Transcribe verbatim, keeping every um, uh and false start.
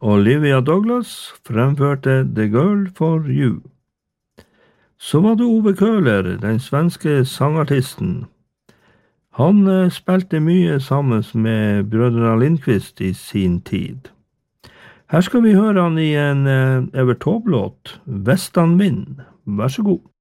Olivia Douglas fremførte The Girl for You. Så var det Ove Køhler, den svenske sangartisten. Han eh, spilte mye sammen med brødrene Lindqvist i sin tid. Her skal vi høre han i en eh, Evert Taube-låt, Vestan Vind. Vær så god.